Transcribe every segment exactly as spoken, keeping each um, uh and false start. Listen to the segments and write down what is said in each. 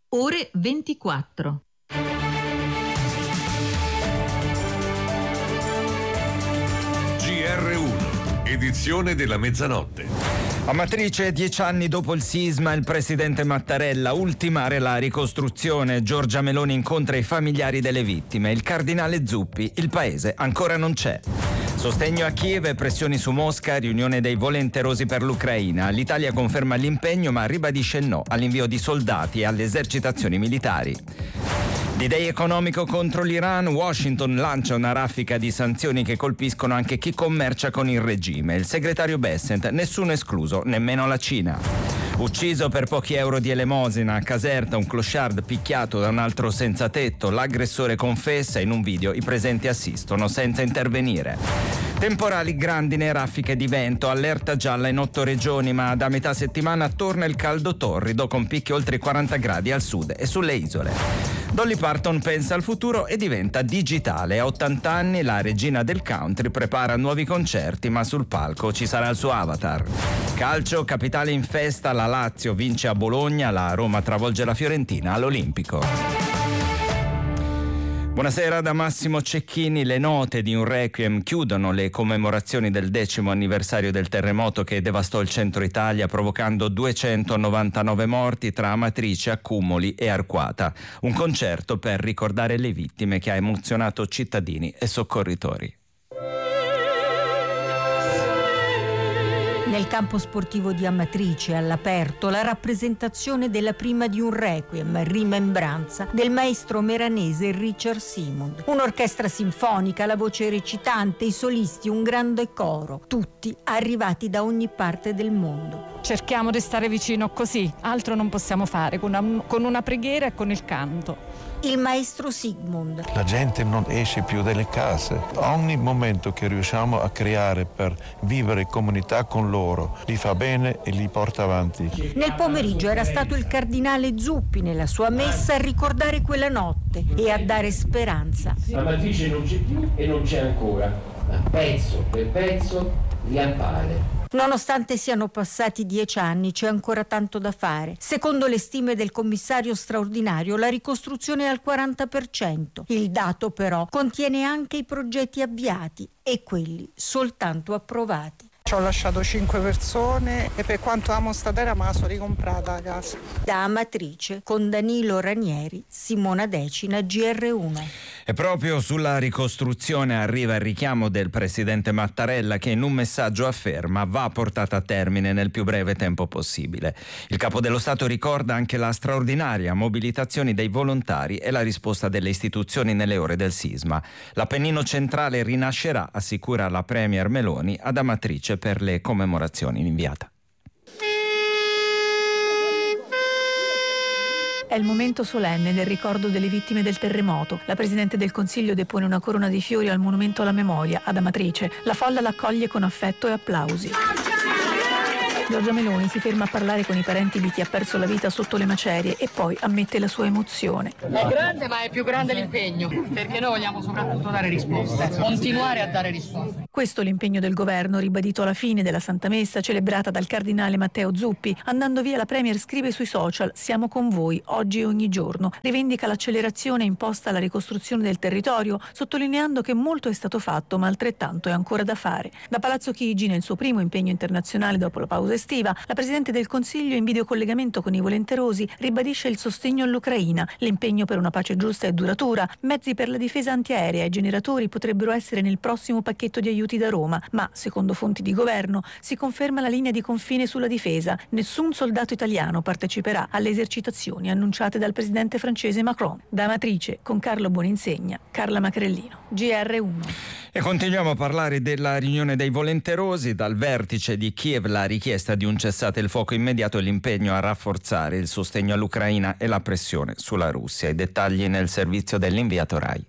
ore ventiquattro. G R uno, edizione della mezzanotte. Amatrice, dieci anni dopo il sisma, il presidente Mattarella ultimare la ricostruzione. Giorgia Meloni incontra i familiari delle vittime. Il cardinale Zuppi, il paese ancora non c'è. Sostegno a Kiev e pressioni su Mosca, riunione dei volenterosi per l'Ucraina. L'Italia conferma l'impegno ma ribadisce il no all'invio di soldati e alle esercitazioni militari. D-Day economico contro l'Iran, Washington lancia una raffica di sanzioni che colpiscono anche chi commercia con il regime. Il segretario Bessent, nessuno escluso, nemmeno la Cina. Ucciso per pochi euro di elemosina a Caserta, un clochard picchiato da un altro senza tetto. L'aggressore confessa, in un video i presenti assistono senza intervenire. Temporali, grandine e raffiche di vento, allerta gialla in otto regioni, ma da metà settimana torna il caldo torrido con picchi oltre i quaranta gradi al sud e sulle isole. Dolly Parton pensa al futuro e diventa digitale. A ottanta anni la regina del country prepara nuovi concerti, ma sul palco ci sarà il suo avatar. Calcio, capitale in festa, la Lazio vince a Bologna, la Roma travolge la Fiorentina all'Olimpico. Buonasera da Massimo Cecchini. Le note di un requiem chiudono le commemorazioni del decimo anniversario del terremoto che devastò il centro Italia, provocando duecentonovantanove morti tra Amatrice, Accumoli e Arquata. Un concerto per ricordare le vittime che ha emozionato cittadini e soccorritori. Nel campo sportivo di Amatrice, all'aperto, la rappresentazione della prima di un requiem, rimembranza del maestro meranese Richard Simond. Un'orchestra sinfonica, la voce recitante, i solisti, un grande coro, tutti arrivati da ogni parte del mondo. Cerchiamo di stare vicino così, altro non possiamo fare, con una, con una preghiera e con il canto. Il maestro Sigmund. La gente non esce più dalle case. Ogni momento che riusciamo a creare per vivere comunità con loro li fa bene e li porta avanti. Nel pomeriggio era stato il cardinale Zuppi nella sua messa a ricordare quella notte e a dare speranza. Amatrice non c'è più e non c'è ancora, ma pezzo per pezzo riappare. Nonostante siano passati dieci anni, c'è ancora tanto da fare. Secondo le stime del commissario straordinario, la ricostruzione è al quaranta per cento. Il dato però contiene anche i progetti avviati e quelli soltanto approvati. Ci ho lasciato cinque persone e per quanto amo sta terra me la sono ricomprata a casa. Da Amatrice, con Danilo Ranieri, Simona Decina, G R uno. E proprio sulla ricostruzione arriva il richiamo del presidente Mattarella che in un messaggio afferma va portata a termine nel più breve tempo possibile. Il capo dello Stato ricorda anche la straordinaria mobilitazione dei volontari e la risposta delle istituzioni nelle ore del sisma. L'Appennino centrale rinascerà, assicura la premier Meloni ad Amatrice per le commemorazioni in inviata. È il momento solenne del ricordo delle vittime del terremoto. La Presidente del Consiglio depone una corona di fiori al monumento alla memoria ad Amatrice. La folla l'accoglie con affetto e applausi. Giorgia Meloni si ferma a parlare con i parenti di chi ha perso la vita sotto le macerie e poi ammette la sua emozione. È grande, ma è più grande l'impegno, perché noi vogliamo soprattutto dare risposte, continuare a dare risposte. Questo è l'impegno del governo, ribadito alla fine della Santa Messa celebrata dal cardinale Matteo Zuppi. Andando via, la Premier scrive sui social: siamo con voi, oggi e ogni giorno. Rivendica l'accelerazione imposta alla ricostruzione del territorio, sottolineando che molto è stato fatto, ma altrettanto è ancora da fare. Da Palazzo Chigi, nel suo primo impegno internazionale dopo la pausa estiva, la Presidente del Consiglio, in videocollegamento con i volenterosi, ribadisce il sostegno all'Ucraina, l'impegno per una pace giusta e duratura, mezzi per la difesa antiaerea e generatori potrebbero essere nel prossimo pacchetto di aiuti da Roma, ma, secondo fonti di governo, si conferma la linea di confine sulla difesa. Nessun soldato italiano parteciperà alle esercitazioni annunciate dal presidente francese Macron. Da Amatrice, con Carlo Buoninsegna, Carla Macrellino, G R uno. E continuiamo a parlare della riunione dei volenterosi. Dal vertice di Kiev la richiesta di un cessate il fuoco immediato e l'impegno a rafforzare il sostegno all'Ucraina e la pressione sulla Russia. I dettagli nel servizio dell'inviato Rai.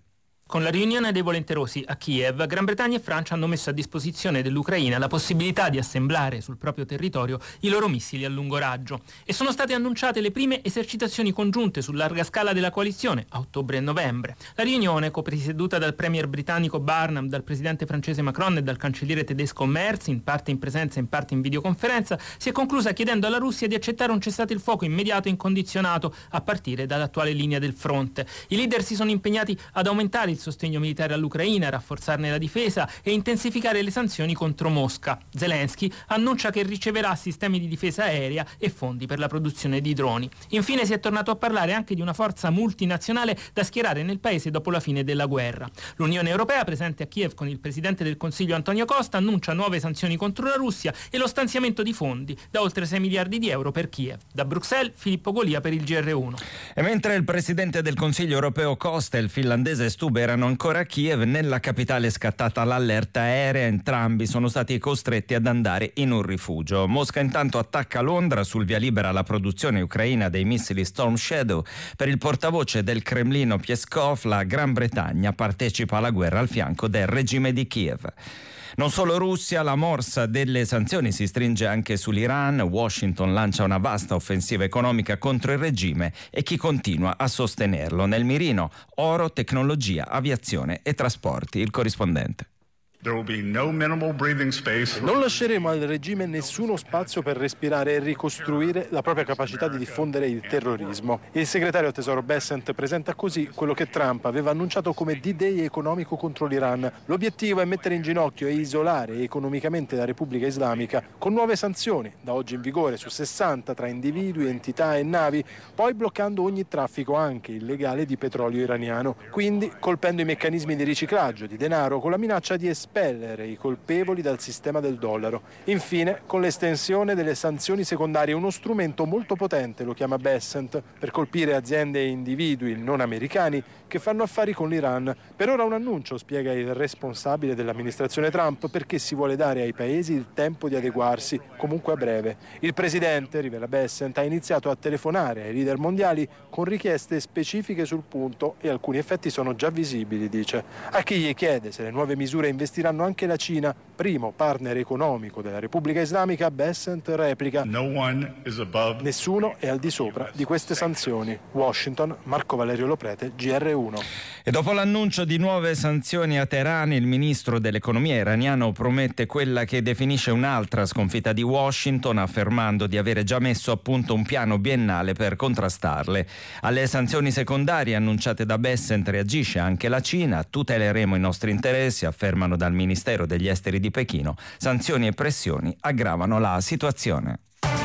Con la riunione dei volenterosi a Kiev, Gran Bretagna e Francia hanno messo a disposizione dell'Ucraina la possibilità di assemblare sul proprio territorio i loro missili a lungo raggio e sono state annunciate le prime esercitazioni congiunte su larga scala della coalizione a ottobre e novembre. La riunione, copresieduta dal premier britannico Barnum, dal presidente francese Macron e dal cancelliere tedesco Merz, in parte in presenza e in parte in videoconferenza, si è conclusa chiedendo alla Russia di accettare un cessate il fuoco immediato e incondizionato a partire dall'attuale linea del fronte. I leader si sono impegnati ad aumentare il sostegno militare all'Ucraina, rafforzarne la difesa e intensificare le sanzioni contro Mosca. Zelensky annuncia che riceverà sistemi di difesa aerea e fondi per la produzione di droni. Infine si è tornato a parlare anche di una forza multinazionale da schierare nel paese dopo la fine della guerra. L'Unione Europea, presente a Kiev con il presidente del Consiglio Antonio Costa, annuncia nuove sanzioni contro la Russia e lo stanziamento di fondi da oltre sei miliardi di euro per Kiev. Da Bruxelles, Filippo Golia per il G R uno. E mentre il presidente del Consiglio europeo Costa e il finlandese Stubb erano ancora a Kiev, nella capitale è scattata l'allerta aerea. Entrambi sono stati costretti ad andare in un rifugio. Mosca intanto attacca Londra, sul via libera la produzione ucraina dei missili Storm Shadow. Per il portavoce del Cremlino Peskov, la Gran Bretagna partecipa alla guerra al fianco del regime di Kiev. Non solo Russia, la morsa delle sanzioni si stringe anche sull'Iran. Washington lancia una vasta offensiva economica contro il regime e chi continua a sostenerlo. Nel mirino oro, tecnologia, aviazione e trasporti. Il corrispondente. Non lasceremo al regime nessuno spazio per respirare e ricostruire la propria capacità di diffondere il terrorismo. Il segretario Tesoro Bessent presenta così quello che Trump aveva annunciato come D-Day economico contro l'Iran. L'obiettivo è mettere in ginocchio e isolare economicamente la Repubblica Islamica con nuove sanzioni, da oggi in vigore su sessanta tra individui, entità e navi, poi bloccando ogni traffico, anche illegale, di petrolio iraniano. Quindi colpendo i meccanismi di riciclaggio di denaro con la minaccia di espellere i colpevoli dal sistema del dollaro. Infine, con l'estensione delle sanzioni secondarie, uno strumento molto potente, lo chiama Bessent, per colpire aziende e individui non americani che fanno affari con l'Iran. Per ora un annuncio, spiega il responsabile dell'amministrazione Trump, perché si vuole dare ai paesi il tempo di adeguarsi, comunque a breve. Il presidente, rivela Bessent, ha iniziato a telefonare ai leader mondiali con richieste specifiche sul punto e alcuni effetti sono già visibili, dice. A chi gli chiede se le nuove misure investiranno anche la Cina, primo partner economico della Repubblica Islamica, Bessent replica: nessuno è al di sopra di queste sanzioni. Washington, Marco Valerio Loprete, G R uno. E dopo l'annuncio di nuove sanzioni a Teheran, il ministro dell'economia iraniano promette quella che definisce un'altra sconfitta di Washington, affermando di avere già messo a punto un piano biennale per contrastarle. Alle sanzioni secondarie annunciate da Bessent reagisce anche la Cina. Tuteleremo i nostri interessi, affermano dal Ministero degli Esteri di Pechino. Sanzioni e pressioni aggravano la situazione.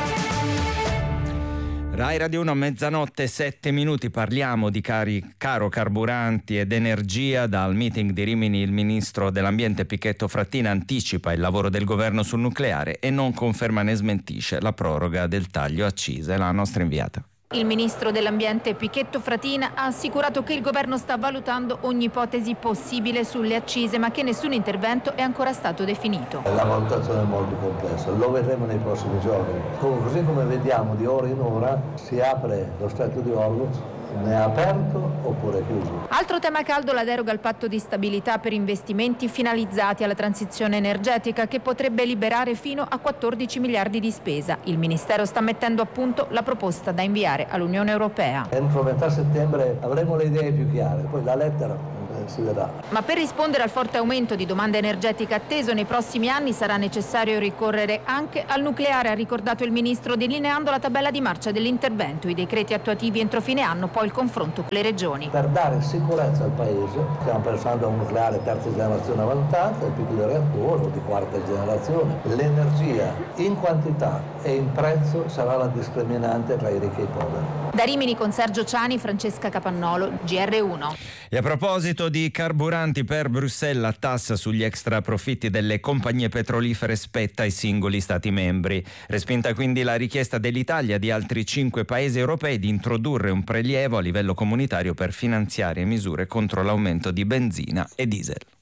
Rai Radio uno, mezzanotte, sette minuti, parliamo di cari, caro carburanti ed energia. Dal meeting di Rimini il ministro dell'ambiente Pichetto Fratin anticipa il lavoro del governo sul nucleare e non conferma né smentisce la proroga del taglio accise. La nostra inviata. Il ministro dell'ambiente Pichetto Fratin ha assicurato che il governo sta valutando ogni ipotesi possibile sulle accise, ma che nessun intervento è ancora stato definito. La valutazione è molto complessa, lo vedremo nei prossimi giorni. Così come vediamo di ora in ora si apre lo stretto di Hormuz, ne è aperto oppure chiuso. Altro tema caldo, la deroga al patto di stabilità per investimenti finalizzati alla transizione energetica, che potrebbe liberare fino a quattordici miliardi di spesa. Il Ministero sta mettendo a punto la proposta da inviare all'Unione Europea. Entro metà settembre avremo le idee più chiare, poi la lettera si vedrà. Ma per rispondere al forte aumento di domanda energetica atteso nei prossimi anni sarà necessario ricorrere anche al nucleare, ha ricordato il ministro, delineando la tabella di marcia dell'intervento, i decreti attuativi entro fine anno, poi il confronto con le regioni. Per dare sicurezza al Paese stiamo pensando a un nucleare terza generazione avanzata, il piccolo reattore o di quarta generazione. L'energia in quantità e in prezzo sarà la discriminante tra i ricchi e i poveri. Da Rimini con Sergio Ciani, Francesca Capannolo, G R uno. E a proposito di carburanti, per Bruxelles la tassa sugli extra profitti delle compagnie petrolifere spetta ai singoli stati membri. Respinta quindi la richiesta dell'Italia e di altri cinque paesi europei di introdurre un prelievo a livello comunitario per finanziare misure contro l'aumento di benzina e diesel.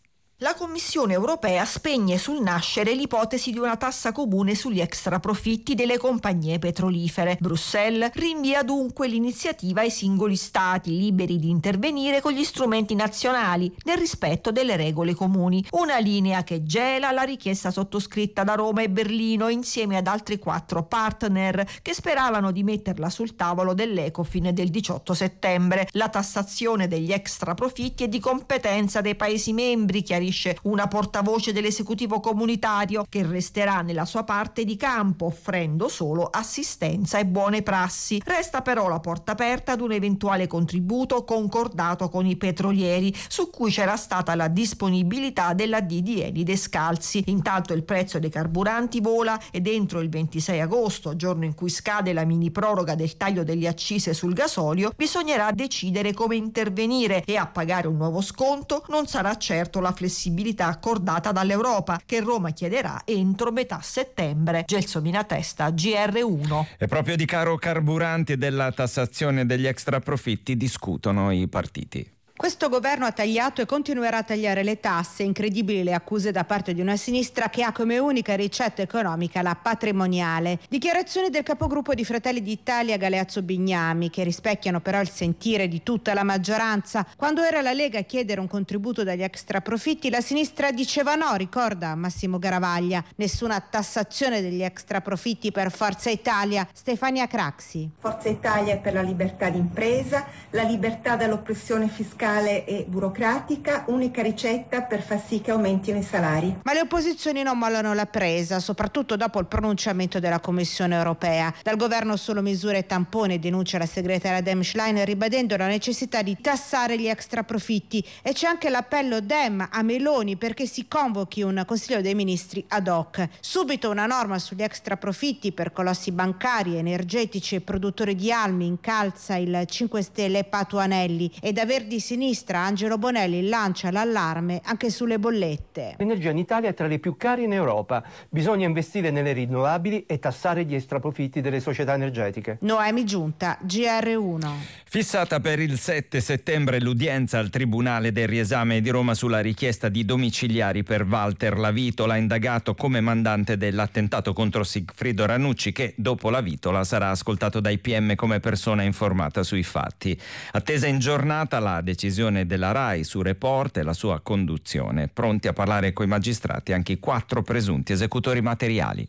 La Commissione europea spegne sul nascere l'ipotesi di una tassa comune sugli extraprofitti delle compagnie petrolifere. Bruxelles rinvia dunque l'iniziativa ai singoli stati, liberi di intervenire con gli strumenti nazionali nel rispetto delle regole comuni. Una linea che gela la richiesta sottoscritta da Roma e Berlino insieme ad altri quattro partner che speravano di metterla sul tavolo dell'Ecofin del diciotto settembre. La tassazione degli extraprofitti è di competenza dei Paesi membri, chiarisce una portavoce dell'esecutivo comunitario, che resterà nella sua parte di campo offrendo solo assistenza e buone prassi. Resta però la porta aperta ad un eventuale contributo concordato con i petrolieri, su cui c'era stata la disponibilità della D di Eni Descalzi. Intanto il prezzo dei carburanti vola ed entro il ventisei agosto, giorno in cui scade la mini proroga del taglio delle accise sul gasolio, bisognerà decidere come intervenire, e a pagare un nuovo sconto non sarà certo la flessibilità accordata dall'Europa, che Roma chiederà entro metà settembre. Gelsomina Testa, G R uno. E proprio di caro carburanti e della tassazione degli extraprofitti discutono i partiti. Questo governo ha tagliato e continuerà a tagliare le tasse. Incredibili le accuse da parte di una sinistra che ha come unica ricetta economica la patrimoniale. Dichiarazioni del capogruppo di Fratelli d'Italia Galeazzo Bignami, che rispecchiano però il sentire di tutta la maggioranza. Quando era la Lega a chiedere un contributo dagli extraprofitti, la sinistra diceva no, ricorda Massimo Garavaglia. Nessuna tassazione degli extraprofitti per Forza Italia. Stefania Craxi. Forza Italia è per la libertà d'impresa, la libertà dall'oppressione fiscale e burocratica, unica ricetta per far sì che aumentino i salari. Ma le opposizioni non mollano la presa, soprattutto dopo il pronunciamento della Commissione europea. Dal governo solo misure tampone, denuncia la segretaria Dem Schlein, ribadendo la necessità di tassare gli extraprofitti. E c'è anche l'appello Dem a Meloni perché si convochi un Consiglio dei Ministri ad hoc. Subito una norma sugli extraprofitti per colossi bancari, energetici e produttori di almi, incalza il cinque Stelle Patuanelli, e da Verdi Sinistra Angelo Bonelli lancia l'allarme anche sulle bollette. L'energia in Italia è tra le più care in Europa. Bisogna investire nelle rinnovabili e tassare gli extraprofitti delle società energetiche. Noemi Giunta, G R uno. Fissata per il sette settembre l'udienza al Tribunale del Riesame di Roma sulla richiesta di domiciliari per Walter Lavitola, indagato come mandante dell'attentato contro Sigfrido Ranucci, che dopo la vitola sarà ascoltato dai P M come persona informata sui fatti. Attesa in giornata la decisione della RAI su Report e la sua conduzione. Pronti a parlare coi magistrati anche i quattro presunti esecutori materiali.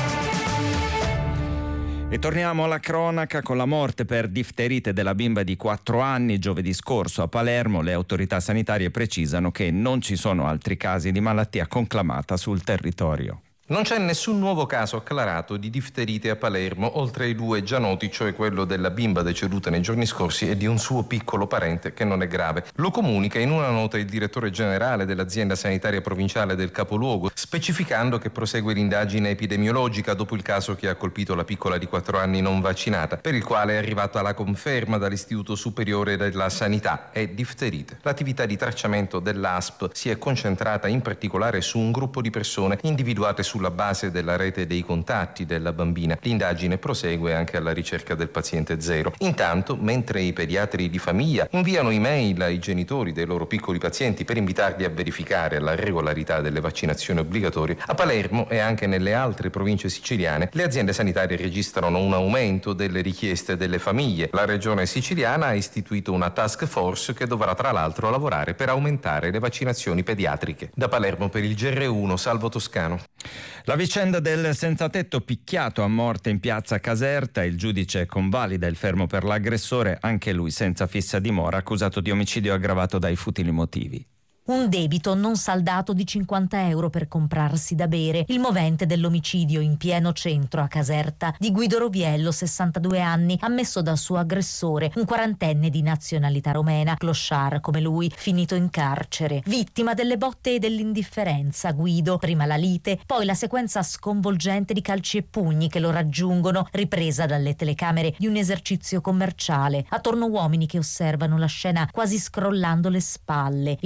E torniamo alla cronaca con la morte per difterite della bimba di quattro anni. Giovedì scorso a Palermo le autorità sanitarie precisano che non ci sono altri casi di malattia conclamata sul territorio. Non c'è nessun nuovo caso acclarato di difterite a Palermo, oltre ai due già noti, cioè quello della bimba deceduta nei giorni scorsi e di un suo piccolo parente che non è grave. Lo comunica in una nota il direttore generale dell'azienda sanitaria provinciale del capoluogo, specificando che prosegue l'indagine epidemiologica dopo il caso che ha colpito la piccola di quattro anni non vaccinata, per il quale è arrivata la conferma dall'Istituto Superiore della Sanità, è difterite. L'attività di tracciamento dell'A S P si è concentrata in particolare su un gruppo di persone individuate sulla base della rete dei contatti della bambina. L'indagine prosegue anche alla ricerca del paziente zero. Intanto, mentre i pediatri di famiglia inviano email ai genitori dei loro piccoli pazienti per invitarli a verificare la regolarità delle vaccinazioni obbligatorie, a Palermo e anche nelle altre province siciliane le aziende sanitarie registrano un aumento delle richieste delle famiglie. La regione siciliana ha istituito una task force che dovrà tra l'altro lavorare per aumentare le vaccinazioni pediatriche. Da Palermo per il G R uno, Salvo Toscano. La vicenda del senzatetto picchiato a morte in piazza Caserta, il giudice convalida il fermo per l'aggressore, anche lui senza fissa dimora, accusato di omicidio aggravato dai futili motivi. Un debito non saldato di cinquanta euro per comprarsi da bere, il movente dell'omicidio in pieno centro a Caserta di Guido Roviello, sessantadue anni, ammesso dal suo aggressore, un quarantenne di nazionalità romena, clochard come lui, finito in carcere. Vittima delle botte e dell'indifferenza, Guido, prima la lite, poi la sequenza sconvolgente di calci e pugni che lo raggiungono, ripresa dalle telecamere di un esercizio commerciale. Attorno uomini che osservano la scena quasi scrollando le spalle. Il video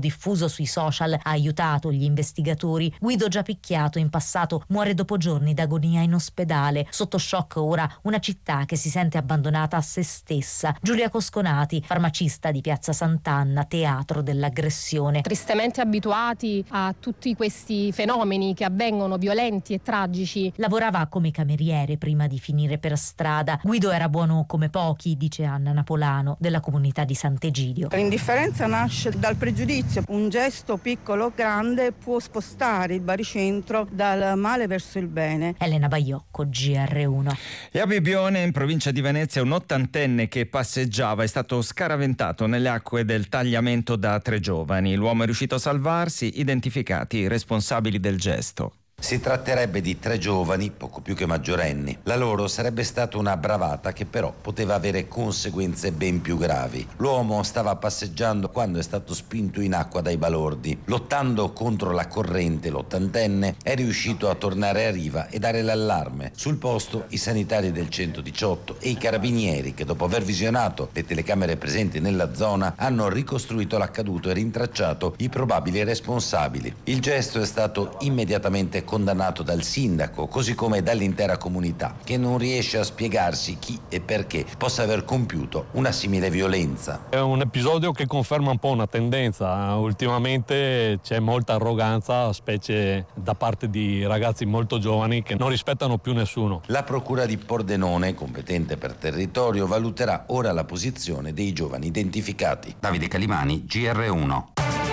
diffuso sui social ha aiutato gli investigatori. Guido, già picchiato in passato, muore dopo giorni d'agonia in ospedale. Sotto shock ora una città che si sente abbandonata a se stessa. Giulia Cosconati, farmacista di Piazza Sant'Anna, teatro dell'aggressione. Tristemente abituati a tutti questi fenomeni che avvengono violenti e tragici. Lavorava come cameriere prima di finire per strada. Guido era buono come pochi, dice Anna Napolano, della comunità di Sant'Egidio. L'indifferenza nasce dal pregiudizio. Un gesto piccolo o grande può spostare il baricentro dal male verso il bene. Elena Baiocco, G R uno. E a Bibbione, in provincia di Venezia, un ottantenne che passeggiava è stato scaraventato nelle acque del tagliamento da tre giovani. L'uomo è riuscito a salvarsi, identificati i responsabili del gesto. Si tratterebbe di tre giovani, poco più che maggiorenni. La loro sarebbe stata una bravata che però poteva avere conseguenze ben più gravi. L'uomo stava passeggiando quando è stato spinto in acqua dai balordi. Lottando contro la corrente, l'ottantenne è riuscito a tornare a riva e dare l'allarme. Sul posto i sanitari del centodiciotto e i carabinieri che, dopo aver visionato le telecamere presenti nella zona, hanno ricostruito l'accaduto e rintracciato i probabili responsabili. Il gesto è stato immediatamente condannato dal sindaco, così come dall'intera comunità, che non riesce a spiegarsi chi e perché possa aver compiuto una simile violenza. È un episodio che conferma un po' una tendenza. Ultimamente c'è molta arroganza, specie da parte di ragazzi molto giovani che non rispettano più nessuno. La procura di Pordenone, competente per territorio, valuterà ora la posizione dei giovani identificati. Davide Calimani, G R uno.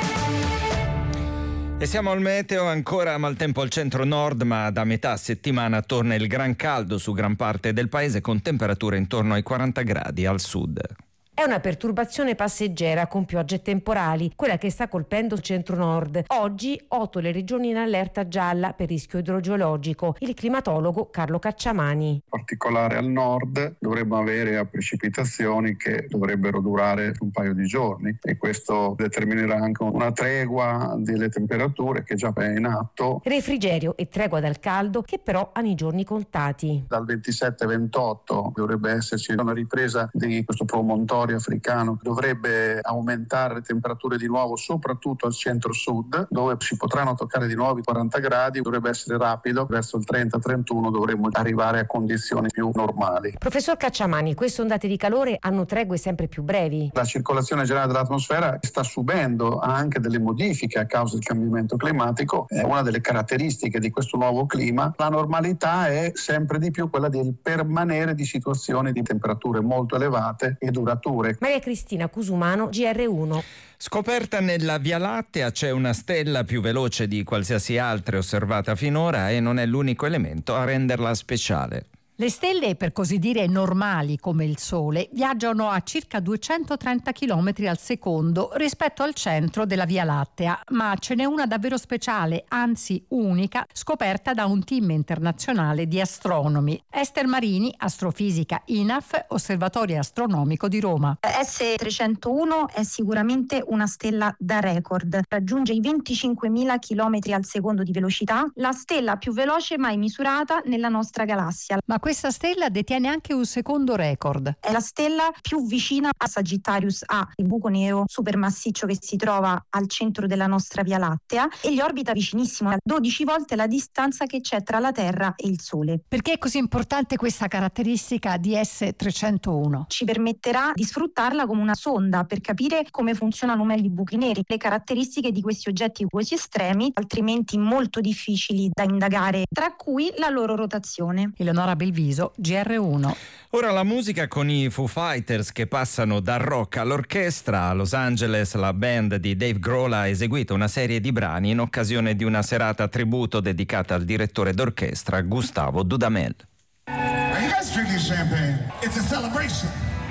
E siamo al meteo, ancora maltempo al centro-nord, ma da metà settimana torna il gran caldo su gran parte del paese, con temperature intorno ai quaranta gradi al sud. È una perturbazione passeggera con piogge temporali, quella che sta colpendo il centro-nord. Oggi otto le regioni in allerta gialla per rischio idrogeologico. Il climatologo Carlo Cacciamani. In particolare al nord dovremmo avere precipitazioni che dovrebbero durare un paio di giorni e questo determinerà anche una tregua delle temperature che già è in atto. Refrigerio e tregua dal caldo che però hanno i giorni contati. Dal ventisette ventotto dovrebbe esserci una ripresa di questo promontorio africano che dovrebbe aumentare le temperature di nuovo, soprattutto al centro-sud, dove si potranno toccare di nuovo i quaranta gradi. Dovrebbe essere rapido, verso il trenta trentuno dovremmo arrivare a condizioni più normali. Professor Cacciamani, queste ondate di calore hanno tregue sempre più brevi. La circolazione generale dell'atmosfera sta subendo anche delle modifiche a causa del cambiamento climatico. È una delle caratteristiche di questo nuovo clima. La normalità è sempre di più quella del permanere di situazioni di temperature molto elevate e durature. Maria Cristina Cusumano, G R uno. Scoperta nella Via Lattea, c'è una stella più veloce di qualsiasi altra osservata finora e non è l'unico elemento a renderla speciale. Le stelle, per così dire normali come il Sole, viaggiano a circa duecentotrenta chilometri al secondo rispetto al centro della Via Lattea, ma ce n'è una davvero speciale, anzi unica, scoperta da un team internazionale di astronomi. Ester Marini, astrofisica I N A F, Osservatorio Astronomico di Roma. S trecentouno è sicuramente una stella da record, raggiunge i venticinquemila chilometri al secondo di velocità, la stella più veloce mai misurata nella nostra galassia. Ma questa stella detiene anche un secondo record. È la stella più vicina a Sagittarius A, il buco nero supermassiccio che si trova al centro della nostra Via Lattea, e gli orbita vicinissimo, a dodici volte la distanza che c'è tra la Terra e il Sole. Perché è così importante questa caratteristica di S trecentouno? Ci permetterà di sfruttarla come una sonda per capire come funzionano meglio i buchi neri, le caratteristiche di questi oggetti così estremi, altrimenti molto difficili da indagare, tra cui la loro rotazione. Eleonora Belviso, G R uno. Ora la musica con i Foo Fighters che passano dal rock all'orchestra. A Los Angeles la band di Dave Grohl ha eseguito una serie di brani in occasione di una serata tributo dedicata al direttore d'orchestra Gustavo Dudamel. Are you guys drinking champagne? It's a celebration.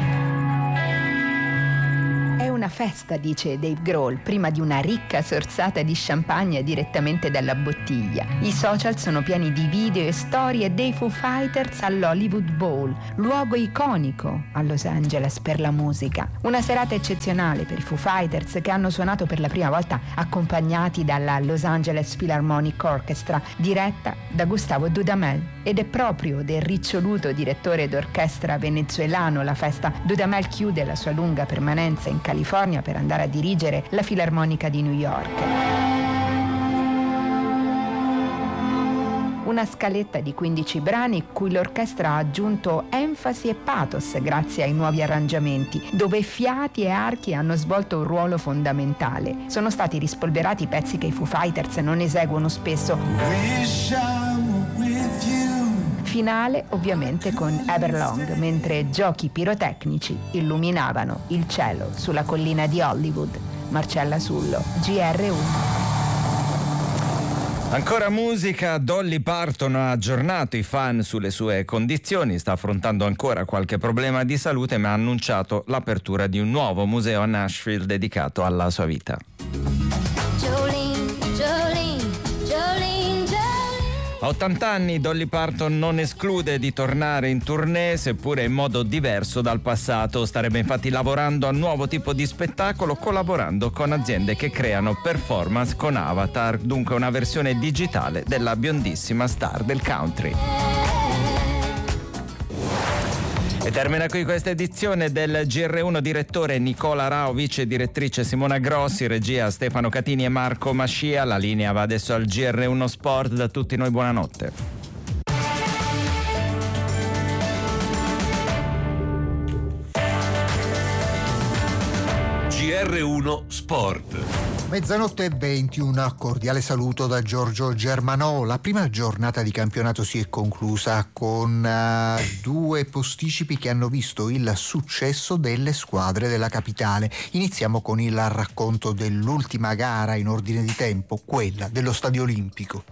È una festa, dice Dave Grohl, prima di una ricca sorsata di champagne direttamente dalla bottiglia. I social sono pieni di video e storie dei Foo Fighters all'Hollywood Bowl, luogo iconico a Los Angeles per la musica. Una serata eccezionale per i Foo Fighters che hanno suonato per la prima volta accompagnati dalla Los Angeles Philharmonic Orchestra, diretta da Gustavo Dudamel. Ed è proprio del riccioluto direttore d'orchestra venezuelano la festa. Dudamel chiude la sua lunga permanenza in California per andare a dirigere la Filarmonica di New York. Una scaletta di quindici brani cui l'orchestra ha aggiunto enfasi e pathos grazie ai nuovi arrangiamenti, dove fiati e archi hanno svolto un ruolo fondamentale. Sono stati rispolverati pezzi che i Foo Fighters non eseguono spesso. Finale ovviamente con Everlong, mentre giochi pirotecnici illuminavano il cielo sulla collina di Hollywood. Marcella Sullo, G R uno. Ancora musica, Dolly Parton ha aggiornato i fan sulle sue condizioni, sta affrontando ancora qualche problema di salute, ma ha annunciato l'apertura di un nuovo museo a Nashville dedicato alla sua vita. Jolene, Jolene, Jolene, Jolene. A ottanta anni Dolly Parton non esclude di tornare in tournée, seppure in modo diverso dal passato. Starebbe infatti lavorando a un nuovo tipo di spettacolo, collaborando con aziende che creano performance con avatar, dunque una versione digitale della biondissima star del country. E termina qui questa edizione del G R uno, direttore Nicola Rao, vice direttrice Simona Grossi, regia Stefano Catini e Marco Mascia. La linea va adesso al G R uno Sport. Da tutti noi buonanotte. G R uno Sport. Mezzanotte e venti, un cordiale saluto da Giorgio Germanò. La prima giornata di campionato si è conclusa con uh, due posticipi che hanno visto il successo delle squadre della capitale. Iniziamo con il racconto dell'ultima gara in ordine di tempo, quella dello Stadio Olimpico.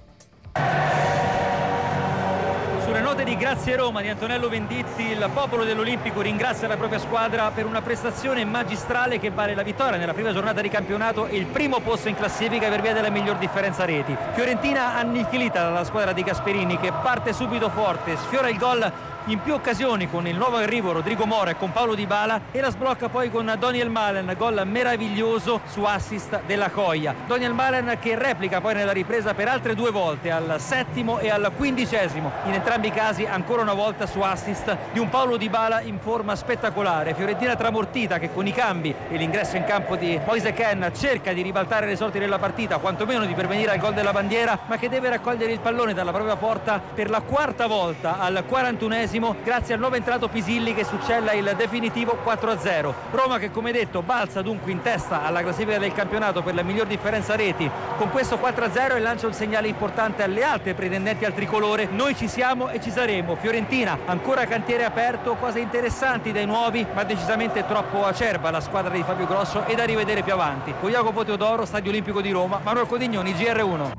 Sulle note di Grazie Roma di Antonello Venditti, il popolo dell'Olimpico ringrazia la propria squadra per una prestazione magistrale che vale la vittoria nella prima giornata di campionato e il primo posto in classifica per via della miglior differenza reti. Fiorentina annichilita dalla squadra di Gasperini, che parte subito forte, sfiora il gol in più occasioni con il nuovo arrivo Rodrigo Mora e con Paolo Dybala, e la sblocca poi con Daniel Malen, gol meraviglioso su assist della Coia. Daniel Malen che replica poi nella ripresa per altre due volte, al settimo e al quindicesimo, in entrambi i casi ancora una volta su assist di un Paolo Dybala in forma spettacolare. Fiorentina tramortita che con i cambi e l'ingresso in campo di Moise Kean cerca di ribaltare le sorti della partita, quantomeno di pervenire al gol della bandiera, ma che deve raccogliere il pallone dalla propria porta per la quarta volta al quarantunesimo grazie al nuovo entrato Pisilli che succella il definitivo quattro a zero. Roma che, come detto, balza dunque in testa alla classifica del campionato per la miglior differenza reti con questo quattro a zero e lancia un segnale importante alle altre pretendenti al tricolore: noi ci siamo e ci saremo. Fiorentina ancora cantiere aperto, cose interessanti dai nuovi, ma decisamente troppo acerba la squadra di Fabio Grosso e da rivedere più avanti. Con Jacopo Teodoro, Stadio Olimpico di Roma, Manuel Codignoni, G R uno.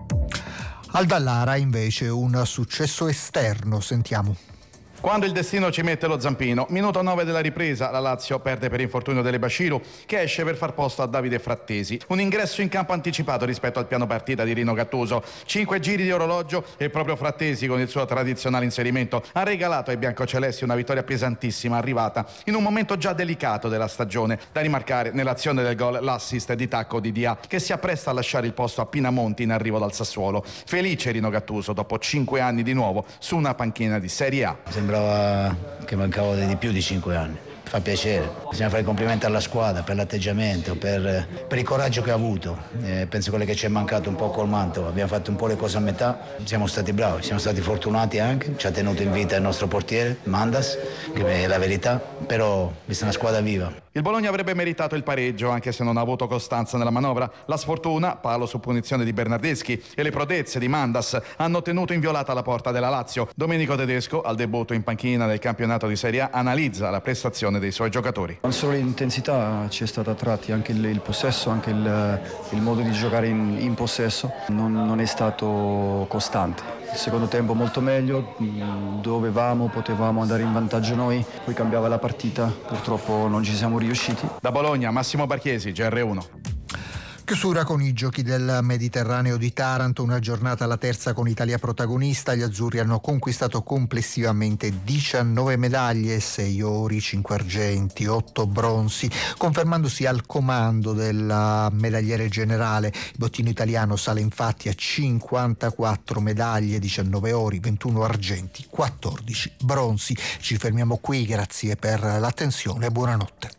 Al Dallara invece un successo esterno, sentiamo. Quando il destino ci mette lo zampino, minuto nove della ripresa, la Lazio perde per infortunio delle Bashiru, che esce per far posto a Davide Frattesi. Un ingresso in campo anticipato rispetto al piano partita di Rino Gattuso. Cinque giri di orologio e proprio Frattesi, con il suo tradizionale inserimento, ha regalato ai biancocelesti una vittoria pesantissima, arrivata in un momento già delicato della stagione. Da rimarcare nell'azione del gol l'assist di tacco di Dia, che si appresta a lasciare il posto a Pinamonti in arrivo dal Sassuolo. Felice Rino Gattuso dopo cinque anni di nuovo su una panchina di Serie A. Sembrava che mancavo di più di cinque anni. Fa piacere, bisogna fare i complimenti alla squadra per l'atteggiamento, per, per il coraggio che ha avuto. Eh, penso quello che ci è mancato un po' col Mantova, abbiamo fatto un po' le cose a metà, siamo stati bravi, siamo stati fortunati anche, ci ha tenuto in vita il nostro portiere Mandas, che è la verità, però vista una squadra viva. Il Bologna avrebbe meritato il pareggio anche se non ha avuto costanza nella manovra. La sfortuna, palo su punizione di Bernardeschi, e le prodezze di Mandas hanno tenuto inviolata la porta della Lazio. Domenico Tedesco, al debutto in panchina del campionato di Serie A, analizza la prestazione dei suoi giocatori. Non solo l'intensità, ci è stato a tratti anche il, il possesso, anche il, il modo di giocare in, in possesso non, non è stato costante. Il secondo tempo molto meglio, dovevamo, potevamo andare in vantaggio noi, poi cambiava la partita, purtroppo non ci siamo riusciti. Da Bologna, Massimo Barchiesi, G R uno. Chiusura con i Giochi del Mediterraneo di Taranto, una giornata alla terza con Italia protagonista. Gli azzurri hanno conquistato complessivamente diciannove medaglie, sei ori, cinque argenti, otto bronzi, confermandosi al comando del medagliere generale. Il bottino italiano sale infatti a cinquantaquattro medaglie, diciannove ori, ventuno argenti, quattordici bronzi. Ci fermiamo qui, grazie per l'attenzione e buonanotte.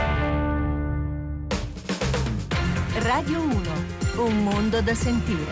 Radio uno, un mondo da sentire.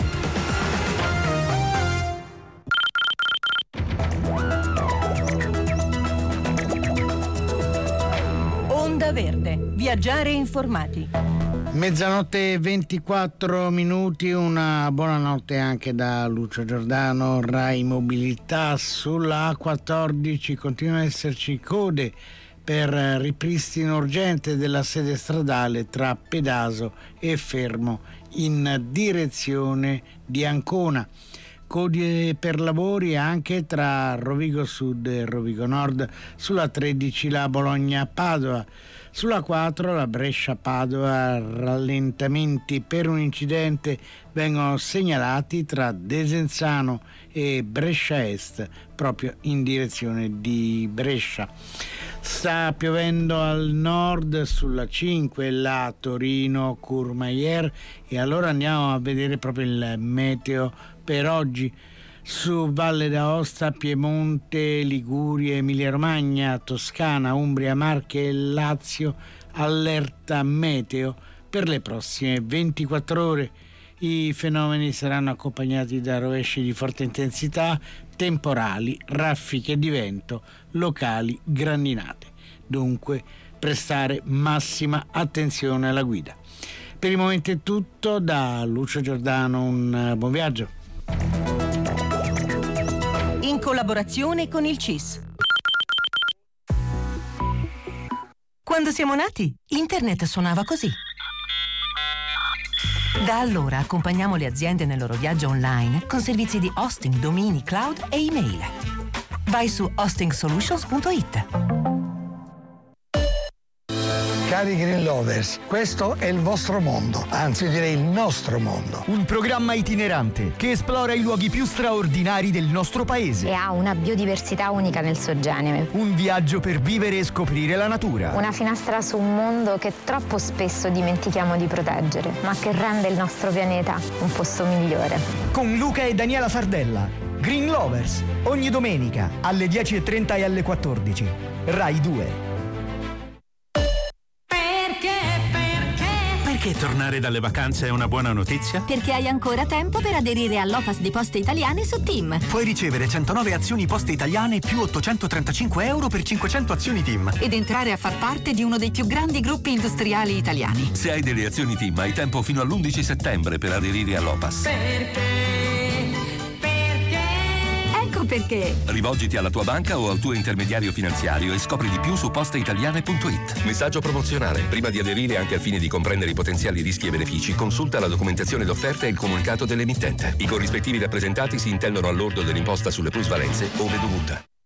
Onda Verde, viaggiare informati. Mezzanotte e ventiquattro minuti, una buonanotte anche da Lucio Giordano. Rai Mobilità. Sulla A quattordici continuano ad esserci code per ripristino urgente della sede stradale tra Pedaso e Fermo in direzione di Ancona. Code per lavori anche tra Rovigo Sud e Rovigo Nord, sulla tredici la Bologna-Padova, sulla quattro la Brescia-Padova. Rallentamenti per un incidente vengono segnalati tra Desenzano e Brescia Est, proprio in direzione di Brescia. Sta piovendo al nord sulla cinque, la Torino-Courmayeur, e allora andiamo a vedere proprio il meteo per oggi. Su Valle d'Aosta, Piemonte, Liguria, Emilia-Romagna, Toscana, Umbria, Marche e Lazio, allerta meteo per le prossime ventiquattro ore. I fenomeni saranno accompagnati da rovesci di forte intensità, temporali, raffiche di vento, locali grandinate. Dunque prestare massima attenzione alla guida. Per il momento è tutto, da Lucio Giordano un buon viaggio. In collaborazione con il C I S. Quando siamo nati, internet suonava così. Da allora accompagniamo le aziende nel loro viaggio online con servizi di hosting, domini, cloud e email. Vai su hosting solutions punto it. Cari Green Lovers, questo è il vostro mondo, anzi direi il nostro mondo. Un programma itinerante che esplora i luoghi più straordinari del nostro paese. E ha una biodiversità unica nel suo genere. Un viaggio per vivere e scoprire la natura. Una finestra su un mondo che troppo spesso dimentichiamo di proteggere, ma che rende il nostro pianeta un posto migliore. Con Luca e Daniela Fardella. Green Lovers, ogni domenica alle dieci e trenta e alle quattordici. Rai due. Perché tornare dalle vacanze è una buona notizia? Perché hai ancora tempo per aderire all'O P A S di Poste Italiane su TIM. Puoi ricevere centonove azioni Poste Italiane più ottocentotrentacinque euro per cinquecento azioni TIM. Ed entrare a far parte di uno dei più grandi gruppi industriali italiani. Se hai delle azioni TIM hai tempo fino all'undici settembre per aderire all'O P A S. Perché? Ecco perché. Rivolgiti alla tua banca o al tuo intermediario finanziario e scopri di più su posteitaliane punto it. Messaggio promozionale. Prima di aderire, anche al fine di comprendere i potenziali rischi e benefici, consulta la documentazione d'offerta e il comunicato dell'emittente. I corrispettivi rappresentati si intendono al lordo dell'imposta sulle plusvalenze ove dovuta.